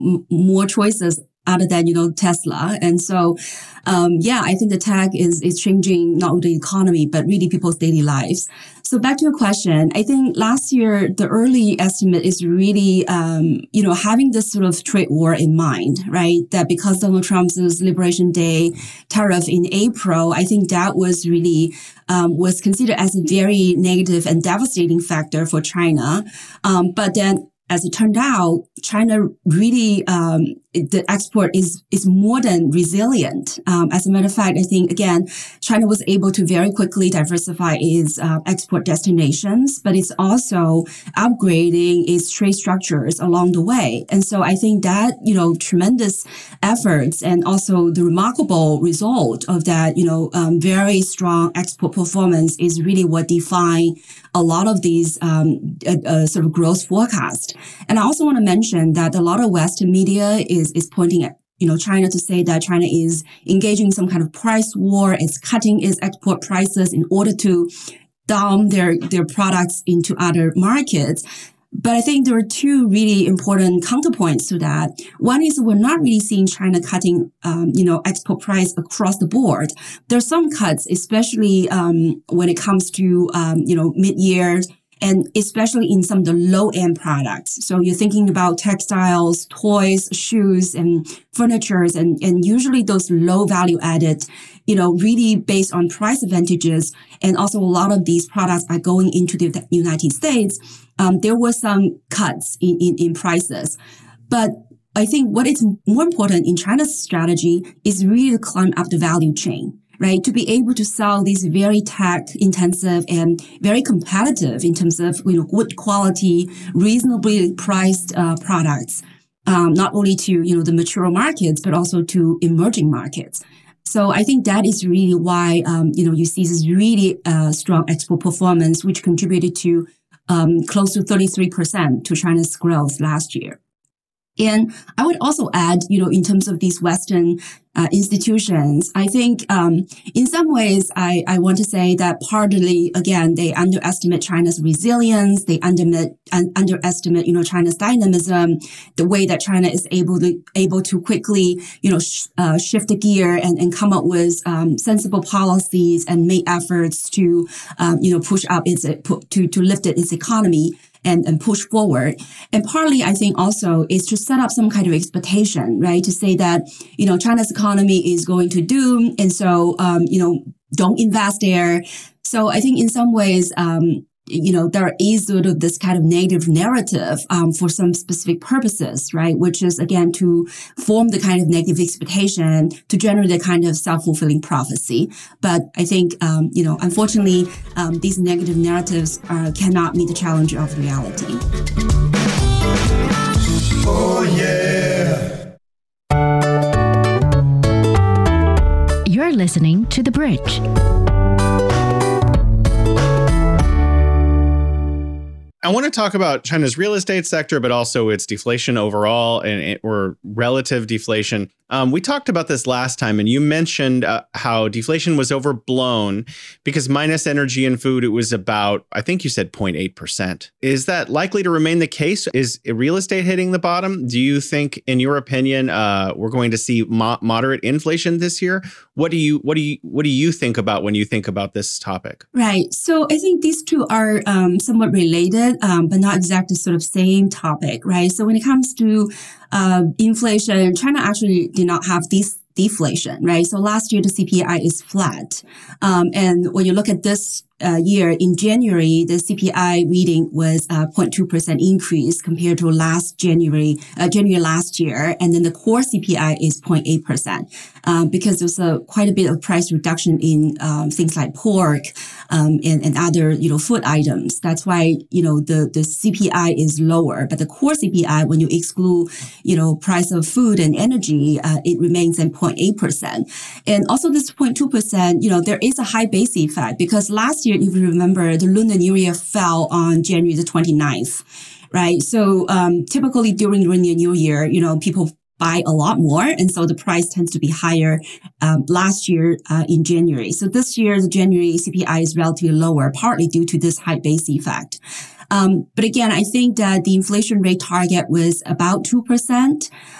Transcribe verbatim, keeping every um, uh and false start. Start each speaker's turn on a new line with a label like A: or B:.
A: m- more choices other than, you know, Tesla. And so, um, yeah, I think the tech is, is changing not only the economy, but really people's daily lives. So back to your question, I think last year, the early estimate is really, um, you know, having this sort of trade war in mind, right? That because Donald Trump's Liberation Day tariff in April, I think that was really, um, was considered as a very negative and devastating factor for China. Um, but then as it turned out, China really, um, the export is is more than resilient. Um, as a matter of fact, I think, again, China was able to very quickly diversify its uh, export destinations, but it's also upgrading its trade structures along the way. And so I think that, you know, tremendous efforts and also the remarkable result of that, you know, um, very strong export performance is really what define a lot of these um, uh, uh, sort of growth forecasts. And I also want to mention that a lot of Western media is is pointing at, you know, China to say that China is engaging in some kind of price war, it's cutting its export prices in order to dump their, their products into other markets. But I think there are two really important counterpoints to that. One is we're not really seeing China cutting, um, you know, export price across the board. There's some cuts, especially um, when it comes to, um, you know, mid-year, and especially in some of the low-end products. So you're thinking about textiles, toys, shoes, and furnitures, and, and usually those low value added, you know, really based on price advantages. And also a lot of these products are going into the United States. Um, there were some cuts in, in, in prices. But I think what is more important in China's strategy is really to climb up the value chain, right? To be able to sell these very tech intensive and very competitive in terms of, you know, good quality, reasonably priced uh, products, um, not only to, you know, the mature markets, but also to emerging markets. So I think that is really why, um, you know, you see this really uh, strong export performance, which contributed to um, close to thirty-three percent to China's growth last year. And I would also add, you know, in terms of these Western uh, institutions, I think um, in some ways, I, I want to say that partly, again, they underestimate China's resilience. They underestimate, un- underestimate, you know, China's dynamism, the way that China is able to able to quickly, you know, sh- uh, shift the gear and, and come up with um, sensible policies and make efforts to, um, you know, push up its to to lift it, its economy. And, and push forward. And partly, I think also is to set up some kind of expectation, right? To say that, you know, China's economy is going to doom. And so, um, you know, don't invest there. So I think in some ways, um, you know, there is sort of this kind of negative narrative um, for some specific purposes, right? Which is, again, to form the kind of negative expectation to generate a kind of self-fulfilling prophecy. But I think, um, you know, unfortunately, um, these negative narratives uh, cannot meet the challenge of reality.
B: Oh, yeah.
C: You're listening to The Bridge.
D: I want to talk about China's real estate sector, but also its deflation overall and it, or relative deflation. Um, we talked about this last time, and you mentioned uh, how deflation was overblown because minus energy and food, it was about, I think you said zero point eight percent. Is that likely to remain the case? Is real estate hitting the bottom? Do you think, in your opinion, uh, we're going to see mo- moderate inflation this year? What do you what do you what do you think about when you think about this topic?
A: Right. So I think these two are um, somewhat related, um, but not exactly sort of same topic, right? So when it comes to uh, inflation, China actually did not have this deflation, right? So last year, the C P I is flat. Um, and when you look at this uh, year, in January, the C P I reading was a zero point two percent increase compared to last January, uh, January last year. And then the core C P I is zero point eight percent um, because there's a, quite a bit of price reduction in um, things like pork um, and, and other, you know, food items. That's why, you know, the, the C P I is lower. But the core C P I, when you exclude, you know, price of food and energy, uh, it remains at zero point eight percent. And also this zero point two percent, you know, there is a high base effect because last year, if you remember, the Lunar New Year fell on January the twenty-ninth, right? So um, typically during Lunar New Year, you know, people buy a lot more. And so the price tends to be higher um, last year uh, in January. So this year, the January C P I is relatively lower, partly due to this high base effect. Um, but again, I think that the inflation rate target was about two percent.